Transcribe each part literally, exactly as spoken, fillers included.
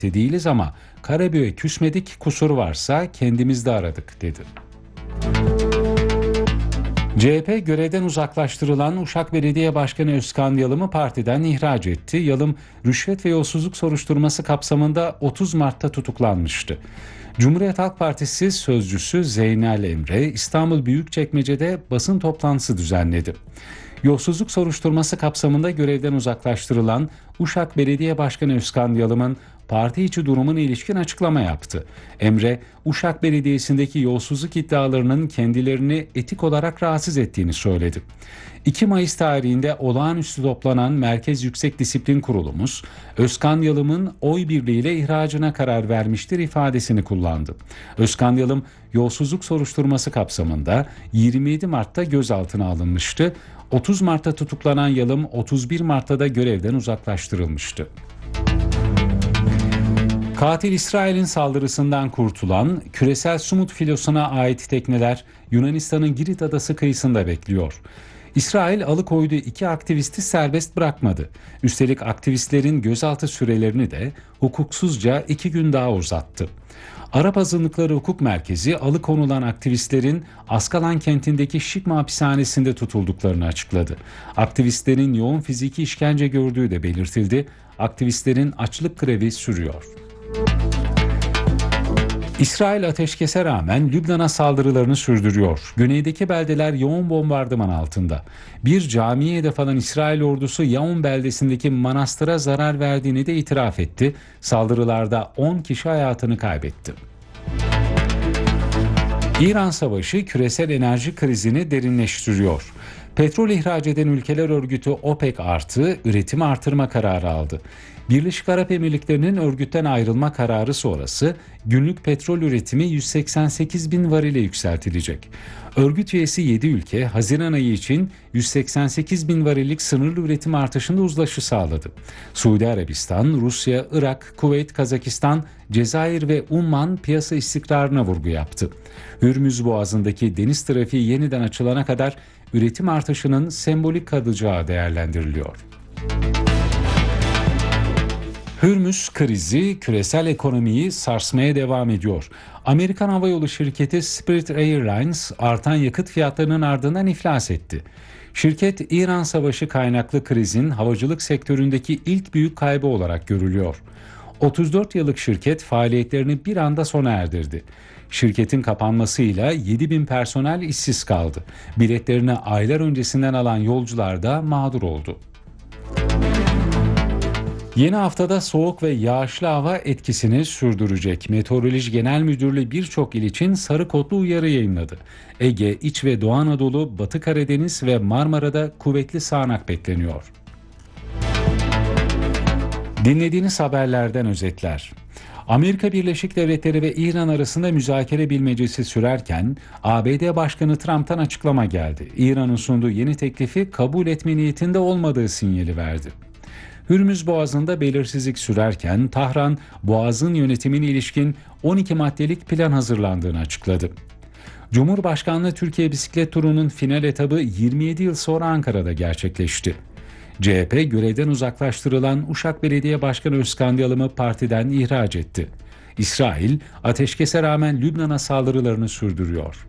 değiliz ama Karabük'e küsmedik, kusur varsa kendimizde aradık dedi. C H P görevden uzaklaştırılan Uşak Belediye Başkanı Özkan Yalım'ı partiden ihraç etti. Yalım rüşvet ve yolsuzluk soruşturması kapsamında otuz Mart'ta tutuklanmıştı. Cumhuriyet Halk Partisi sözcüsü Zeynel Emre İstanbul Büyükçekmece'de basın toplantısı düzenledi. Yolsuzluk soruşturması kapsamında görevden uzaklaştırılan Uşak Belediye Başkanı Özkan Yalım'ın parti içi durumuna ilişkin açıklama yaptı. Emre, Uşak Belediyesi'ndeki yolsuzluk iddialarının kendilerini etik olarak rahatsız ettiğini söyledi. iki Mayıs tarihinde olağanüstü toplanan Merkez Yüksek Disiplin Kurulumuz, Özkan Yalım'ın oy birliğiyle ihracına karar vermiştir ifadesini kullandı. Özkan Yalım, yolsuzluk soruşturması kapsamında yirmi yedi Mart'ta gözaltına alınmıştı. otuz Mart'ta tutuklanan Yalım, otuz bir Mart'ta da görevden uzaklaştırılmıştı. Katil İsrail'in saldırısından kurtulan küresel Sumut filosuna ait tekneler Yunanistan'ın Girit adası kıyısında bekliyor. İsrail alıkoyduğu iki aktivisti serbest bırakmadı. Üstelik aktivistlerin gözaltı sürelerini de hukuksuzca iki gün daha uzattı. Arap Azınlıkları Hukuk Merkezi alıkonulan aktivistlerin Askalan kentindeki Şikma hapishanesinde tutulduklarını açıkladı. Aktivistlerin yoğun fiziki işkence gördüğü de belirtildi. Aktivistlerin açlık grevi sürüyor. İsrail ateşkese rağmen Lübnan'a saldırılarını sürdürüyor. Güneydeki beldeler yoğun bombardıman altında. Bir camiye hedef alan İsrail ordusu Yaun beldesindeki manastıra zarar verdiğini de itiraf etti. Saldırılarda on kişi hayatını kaybetti. İran Savaşı küresel enerji krizini derinleştiriyor. Petrol ihraç eden ülkeler örgütü OPEC artı üretimi artırma kararı aldı. Birleşik Arap Emirlikleri'nin örgütten ayrılma kararı sonrası günlük petrol üretimi yüz seksen sekiz bin varile yükseltilecek. Örgüt üyesi yedi ülke Haziran ayı için yüz seksen sekiz bin varillik sınırlı üretim artışında uzlaşı sağladı. Suudi Arabistan, Rusya, Irak, Kuveyt, Kazakistan, Cezayir ve Umman piyasa istikrarına vurgu yaptı. Hürmüz Boğazı'ndaki deniz trafiği yeniden açılana kadar üretim artışının sembolik kalacağı değerlendiriliyor. Hürmüz krizi küresel ekonomiyi sarsmaya devam ediyor. Amerikan havayolu şirketi Spirit Airlines artan yakıt fiyatlarının ardından iflas etti. Şirket İran Savaşı kaynaklı krizin havacılık sektöründeki ilk büyük kaybı olarak görülüyor. otuz dört yıllık şirket faaliyetlerini bir anda sona erdirdi. Şirketin kapanmasıyla yedi bin personel işsiz kaldı. Biletlerini aylar öncesinden alan yolcular da mağdur oldu. Yeni haftada soğuk ve yağışlı hava etkisini sürdürecek. Meteoroloji Genel Müdürlüğü birçok il için sarı kodlu uyarı yayınladı. Ege, İç ve Doğu Anadolu, Batı Karadeniz ve Marmara'da kuvvetli sağanak bekleniyor. Dinlediğiniz haberlerden özetler. Amerika Birleşik Devletleri ve İran arasında müzakere bilmecesi sürerken A B D Başkanı Trump'tan açıklama geldi. İran'ın sunduğu yeni teklifi kabul etme niyetinde olmadığı sinyali verdi. Hürmüz Boğazı'nda belirsizlik sürerken Tahran, Boğaz'ın yönetimine ilişkin on iki maddelik plan hazırlandığını açıkladı. Cumhurbaşkanlığı Türkiye Bisiklet Turu'nun final etabı yirmi yedi yıl sonra Ankara'da gerçekleşti. C H P görevden uzaklaştırılan Uşak Belediye Başkanı Özkan Yalım'ı partiden ihraç etti. İsrail, ateşkese rağmen Lübnan'a saldırılarını sürdürüyor.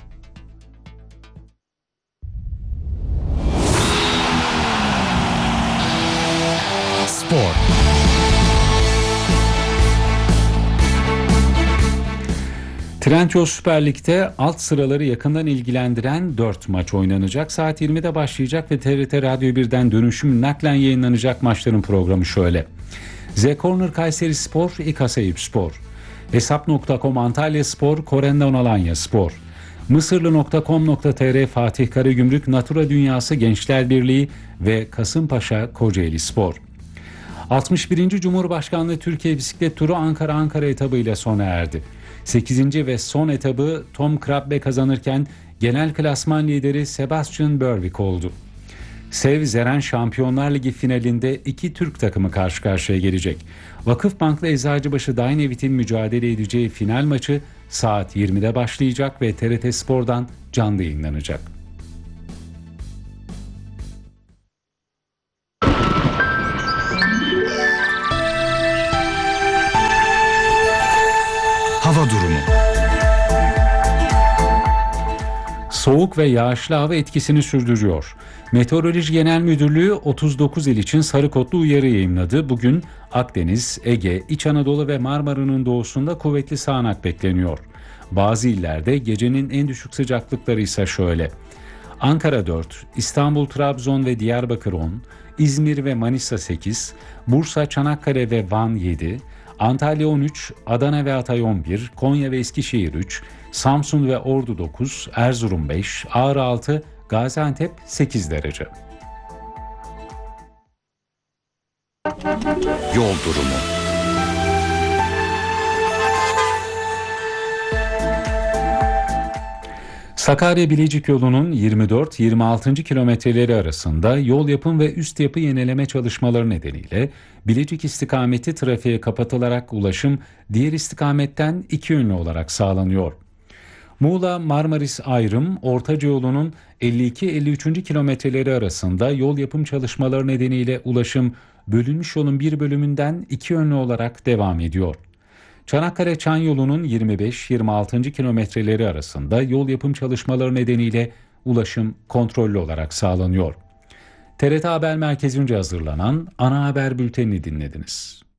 Spor. Trendyol Süper Lig'de alt sıraları yakından ilgilendiren dört maç oynanacak. Saat yirmide başlayacak ve T R T Radyo birden dönüşüm naklen yayınlanacak maçların programı şöyle. Z Corner Kayserispor, İKAS Eyüpspor. Hesap nokta com Antalyaspor, Korendon Alanyaspor. Mısırlı nokta com nokta tr Fatih Karagümrük Natura Dünyası Gençler Birliği ve Kasımpaşa Kocaelispor. altmış birinci Cumhurbaşkanlığı Türkiye Bisiklet Turu Ankara-Ankara etabıyla sona erdi. sekizinci ve son etabı Tom Krabbe kazanırken genel klasman lideri Sebastian Berwick oldu. Sev Zeren Şampiyonlar Ligi finalinde iki Türk takımı karşı karşıya gelecek. Vakıfbank'la Eczacıbaşı Dynavit'in mücadele edeceği final maçı saat yirmide başlayacak ve T R T Spor'dan canlı yayınlanacak. Hava durumu. Soğuk ve yağışlı hava etkisini sürdürüyor. Meteoroloji Genel Müdürlüğü otuz dokuz il için sarı kodlu uyarı yayımladı. Bugün Akdeniz, Ege, İç Anadolu ve Marmara'nın doğusunda kuvvetli sağanak bekleniyor. Bazı illerde gecenin en düşük sıcaklıkları ise şöyle: Ankara dört, İstanbul, Trabzon ve Diyarbakır on, İzmir ve Manisa sekiz, Bursa, Çanakkale ve Van yedi, Antalya on üç, Adana ve Hatay on bir, Konya ve Eskişehir üç, Samsun ve Ordu dokuz, Erzurum beş, Ağrı altı, Gaziantep sekiz derece. Yol durumu. Sakarya-Bilecik yolunun yirmi dört yirmi altı. kilometreleri arasında yol yapım ve üst yapı yenileme çalışmaları nedeniyle Bilecik istikameti trafiğe kapatılarak ulaşım diğer istikametten iki yönlü olarak sağlanıyor. Muğla-Marmaris ayrım Ortaca yolunun elli iki elli üç. kilometreleri arasında yol yapım çalışmaları nedeniyle ulaşım bölünmüş yolun bir bölümünden iki yönlü olarak devam ediyor. Çanakkale-Çan yolunun yirmi beş yirmi altı. kilometreleri arasında yol yapım çalışmaları nedeniyle ulaşım kontrollü olarak sağlanıyor. T R T Haber Merkezi'nce hazırlanan ana haber bültenini dinlediniz.